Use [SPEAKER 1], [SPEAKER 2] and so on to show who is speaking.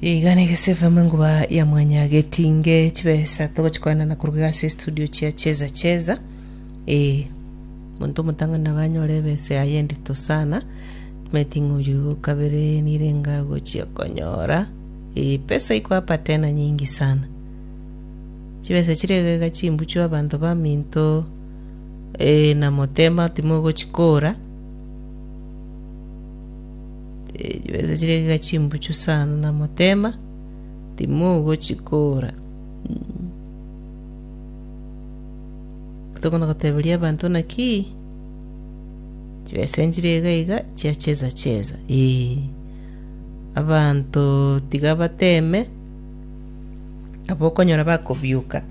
[SPEAKER 1] igane gesefa mungu ya mwanya getinge chibesa togochikwana na kurugase studio chia cheza muntu mutangana banyore bese ayendi to sana meeting uyu kabere nirenga gochia konyora pesa iko hapa tena nyingi sana chibesa chirega chimbucho abantu ba minto na motema timogo chikora chibesa chirega chimbucho sana na motema timogo chikora kutokona kutebelia abantu naki chibesa njirega iga cheza abantu tigabateme abokonyora bakobyuka